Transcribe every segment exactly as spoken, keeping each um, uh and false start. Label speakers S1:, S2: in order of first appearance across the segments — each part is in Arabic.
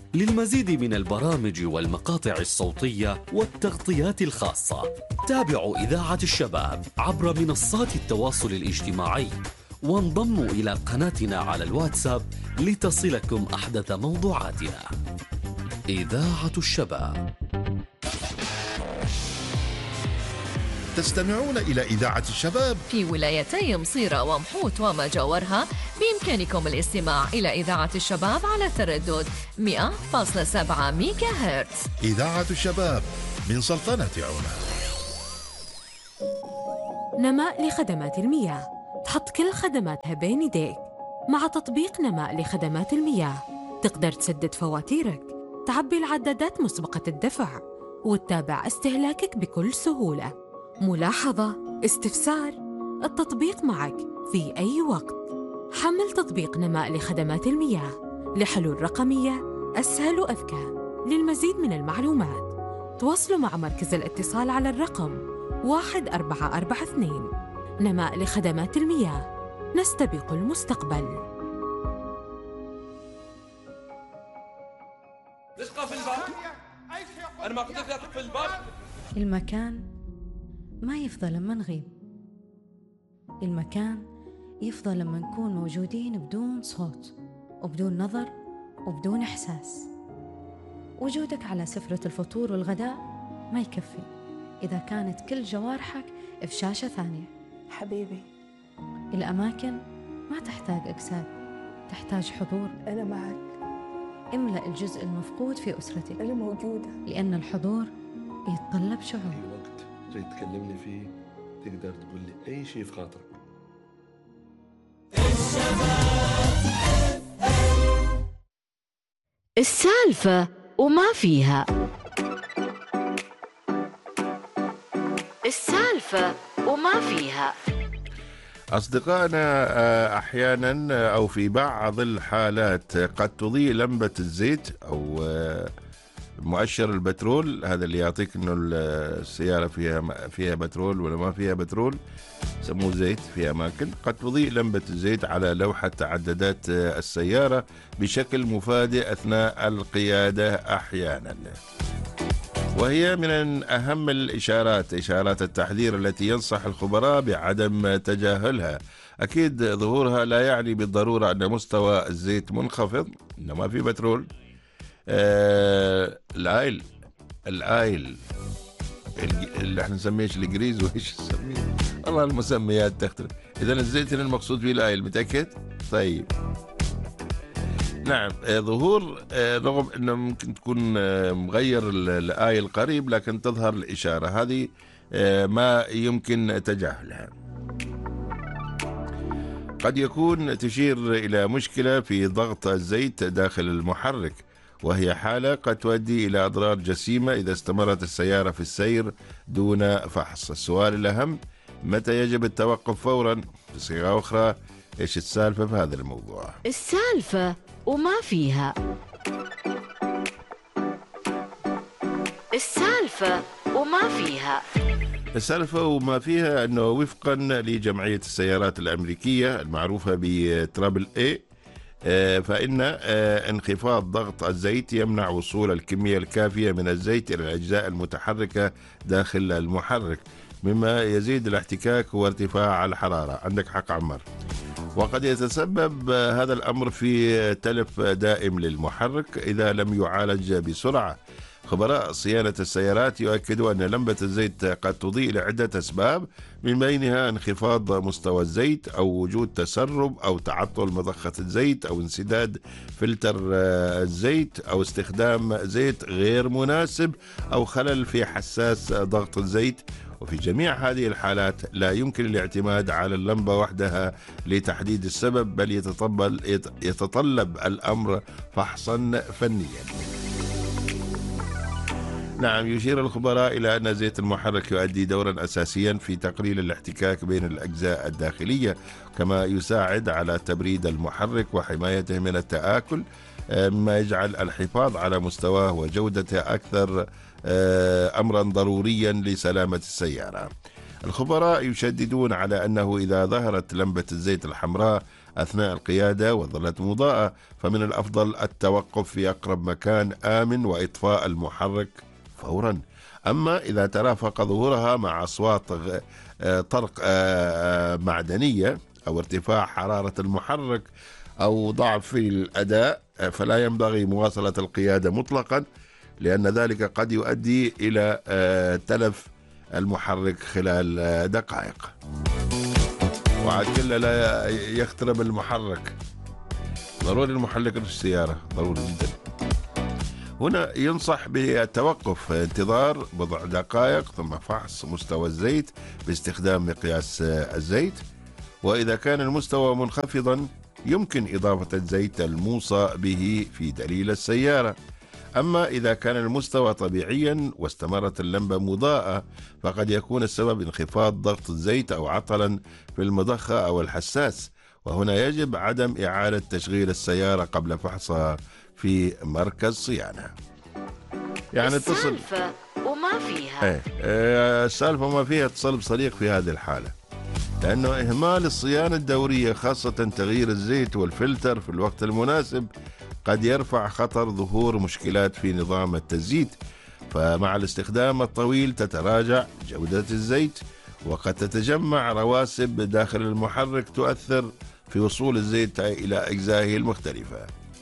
S1: للمزيد من البرامج والمقاطع الصوتية والتغطيات الخاصة تابعوا إذاعة الشباب عبر منصات التواصل الاجتماعي، وانضموا إلى قناتنا على الواتساب لتصلكم أحدث موضوعاتنا. إذاعة الشباب.
S2: تستمعون إلى إذاعة الشباب
S3: في ولايتي مصيرة ومحوط وما جاورها. بإمكانكم الاستماع إلى إذاعة الشباب على تردد مئة فاصلة سبعة ميجا هرتز.
S2: إذاعة الشباب من سلطنة عمان.
S4: نماء لخدمات المياه، تحط كل خدماتها بين يديك. مع تطبيق نماء لخدمات المياه تقدر تسدد فواتيرك، تعبي العدادات مسبقة الدفع، وتتابع استهلاكك بكل سهولة. ملاحظة، استفسار، التطبيق معك في أي وقت. حمل تطبيق نماء لخدمات المياه لحلول رقمية أسهل وأذكى. للمزيد من المعلومات تواصلوا مع مركز الاتصال على الرقم واحد أربعة أربعة اثنين. نماء لخدمات المياه، نستبق المستقبل.
S5: ليش قافل الباب؟ أنا ما قلت لك لا تقفل الباب؟
S6: المكان ما يفضل لما نغيب، المكان يفضل لما نكون موجودين بدون صوت وبدون نظر وبدون إحساس. وجودك على سفرة الفطور والغداء ما يكفي إذا كانت كل جوارحك في شاشة ثانية.
S7: حبيبي،
S6: الأماكن ما تحتاج أجساد، تحتاج حضور.
S7: أنا معك.
S6: املأ الجزء المفقود في أسرتك.
S7: أنا موجودة،
S6: لأن الحضور يتطلب شعور.
S8: أي وقت جاي تكلمني فيه تقدر تقول لي أي شيء في خاطرك.
S9: السالفة وما فيها. السالفة وما فيها.
S10: أصدقائنا، أحيانا أو في بعض الحالات قد تضيء لمبة الزيت أو مؤشر البترول، هذا اللي يعطيك إنه السيارة فيها فيها بترول ولا ما فيها بترول، يسموه زيت في أماكن. قد تضيء لمبة الزيت على لوحة عدادات السيارة بشكل مفاجئ أثناء القيادة أحيانا، وهي من أهم الإشارات، إشارات التحذير التي ينصح الخبراء بعدم تجاهلها. أكيد ظهورها لا يعني بالضرورة أن مستوى الزيت منخفض، إنه ما في بترول. آه الآيل الآيل اللي احنا نسميهش الجريز وإيش نسميه، والله المسميات تختلف. إذا الزيت المقصود به الآيل، متأكد؟ طيب نعم. ظهور رغم أنه ممكن تكون مغير الآيل قريب، لكن تظهر الإشارة هذه ما يمكن تجاهلها. قد يكون تشير إلى مشكلة في ضغط الزيت داخل المحرك، وهي حالة قد تؤدي إلى أضرار جسيمة إذا استمرت السيارة في السير دون فحص. السؤال الأهم، متى يجب التوقف فورا؟ بصيغة أخرى، إيش السالفة في هذا الموضوع؟
S9: السالفة وما فيها. السالفة وما فيها.
S10: السالفة وما فيها أنه وفقا لجمعية السيارات الأمريكية المعروفة بترابل اي، فإن انخفاض ضغط الزيت يمنع وصول الكمية الكافية من الزيت إلى الأجزاء المتحركة داخل المحرك، مما يزيد الاحتكاك وارتفاع الحرارة. عندك حق عمر. وقد يتسبب هذا الأمر في تلف دائم للمحرك إذا لم يعالج بسرعة. خبراء صيانة السيارات يؤكدوا أن لمبة الزيت قد تضيء لعدة أسباب، من بينها انخفاض مستوى الزيت أو وجود تسرب أو تعطل مضخة الزيت أو انسداد فلتر الزيت أو استخدام زيت غير مناسب أو خلل في حساس ضغط الزيت. وفي جميع هذه الحالات لا يمكن الاعتماد على اللمبة وحدها لتحديد السبب، بل يتطلب الأمر فحصا فنيا. نعم، يشير الخبراء إلى أن زيت المحرك يؤدي دورا أساسيا في تقليل الاحتكاك بين الأجزاء الداخلية، كما يساعد على تبريد المحرك وحمايته من التآكل، مما يجعل الحفاظ على مستواه وجودته أكثر أمرا ضروريا لسلامة السيارة. الخبراء يشددون على أنه إذا ظهرت لمبة الزيت الحمراء أثناء القيادة والظلات مضاءة، فمن الأفضل التوقف في أقرب مكان آمن وإطفاء المحرك فورا. أما إذا ترافق ظهورها مع أصوات طرق معدنية أو ارتفاع حرارة المحرك أو ضعف في الأداء، فلا ينبغي مواصلة القيادة مطلقا، لأن ذلك قد يؤدي إلى تلف المحرك خلال دقائق. وعاد كله لا يخترب المحرك، ضروري المحرك السيارة ضروري جدا. هنا ينصح بالتوقف، انتظار بضع دقائق ثم فحص مستوى الزيت باستخدام مقياس الزيت، وإذا كان المستوى منخفضا يمكن إضافة الزيت الموصى به في دليل السيارة. أما إذا كان المستوى طبيعيا واستمرت اللمبة مضاءة فقد يكون السبب انخفاض ضغط الزيت أو عطلا في المضخة أو الحساس، وهنا يجب عدم إعادة تشغيل السيارة قبل فحصها في مركز صيانة.
S9: يعني السالفة وما فيها
S10: ايه اه السالفة وما فيها اتصال بصديق في هذه الحالة، لأنه إهمال الصيانة الدورية خاصة تغيير الزيت والفلتر في الوقت المناسب قد يرفع خطر ظهور مشكلات في نظام التزييت، فمع الاستخدام الطويل تتراجع جودة الزيت وقد تتجمع رواسب داخل المحرك تؤثر في وصول الزيت إلى أجزائه المختلفة.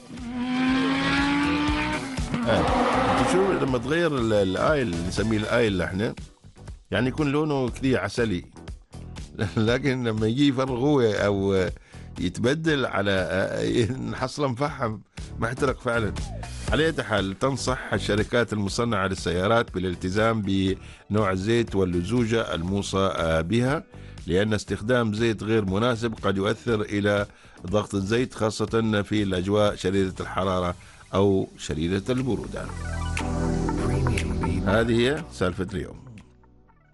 S10: آه. شوف لما تغير الآيل، نسميه الآيل احنا، يعني يكون لونه كذي عسلي، لكن لما يجي يفرغوه أو يتبدل على نحصله مفحم محترق فعلا. على أي حال تنصح الشركات المصنعة للسيارات بالالتزام بنوع الزيت واللزوجة الموصى بها، لأن استخدام زيت غير مناسب قد يؤثر إلى ضغط الزيت خاصة في الأجواء شديدة الحرارة أو شديدة البرودة. هذه هي سالفة اليوم.